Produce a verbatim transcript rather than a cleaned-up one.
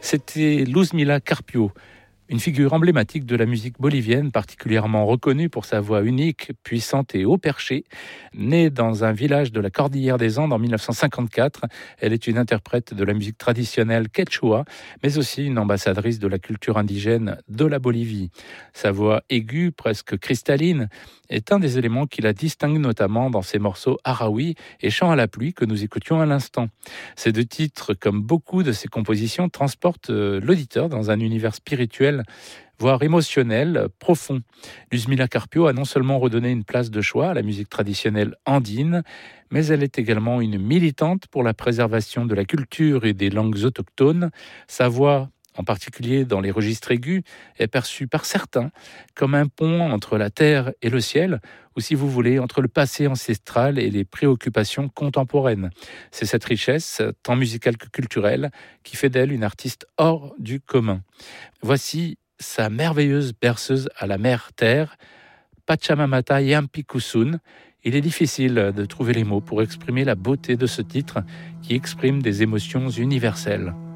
C'était Luzmila Carpio, une figure emblématique de la musique bolivienne, particulièrement reconnue pour sa voix unique, puissante et haut perchée. Née dans un village de la Cordillère des Andes en mille neuf cent cinquante-quatre, elle est une interprète de la musique traditionnelle quechua, mais aussi une ambassadrice de la culture indigène de la Bolivie. Sa voix aiguë, presque cristalline, est un des éléments qui la distingue notamment dans ses morceaux Araoui et Chant à la pluie que nous écoutions à l'instant. Ces deux titres, comme beaucoup de ses compositions, transportent l'auditeur dans un univers spirituel, voire émotionnel, profond. Luzmila Carpio a non seulement redonné une place de choix à la musique traditionnelle andine, mais elle est également une militante pour la préservation de la culture et des langues autochtones. Sa voix, en particulier dans les registres aigus, est perçue par certains comme un pont entre la terre et le ciel, ou si vous voulez, entre le passé ancestral et les préoccupations contemporaines. C'est cette richesse, tant musicale que culturelle, qui fait d'elle une artiste hors du commun. Voici sa merveilleuse berceuse à la mer terre, Pachamamata Yampi Kusun. Il est difficile de trouver les mots pour exprimer la beauté de ce titre qui exprime des émotions universelles.